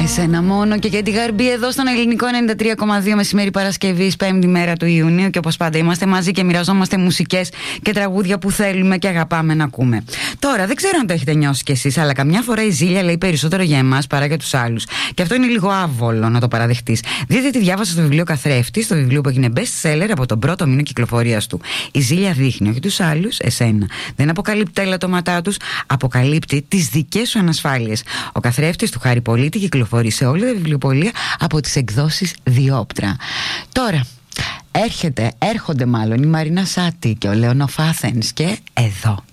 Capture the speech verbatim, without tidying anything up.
Εσένα μόνο και για τη Γαρμπή εδώ στον Ελληνικό ενενήντα τρία κόμμα δύο μεσημέρι Παρασκευής, πέμπτη μέρα του Ιουνίου. Και όπως πάντα είμαστε μαζί και μοιραζόμαστε μουσικές και τραγούδια που θέλουμε και αγαπάμε να ακούμε. Τώρα δεν ξέρω αν το έχετε νιώσει κι εσείς, αλλά καμιά φορά η ζήλια λέει περισσότερο για εμάς παρά για τους άλλους. Και αυτό είναι λίγο άβολο να το παραδεχτείς. Δείτε τι διάβασα στο βιβλίο Καθρέφτη, στο βιβλίο που έγινε best seller από τον πρώτο μήνα κυκλοφορίας του. Η ζήλια δείχνει όχι τους άλλους, εσένα. Δεν αποκαλύπτει τα ελαττώματά τους, αποκαλύπτει τις δικές σου ανασφάλειες. Ο Καθρέφτης του Χάρη Πολίτη κυκλοφορεί σε όλη τα βιβλιοπωλεία από τις εκδόσεις Διόπτρα. Τώρα έρχεται, έρχονται μάλλον η Μαρίνα Σάτι και ο Λέων Φάθενς και εδώ.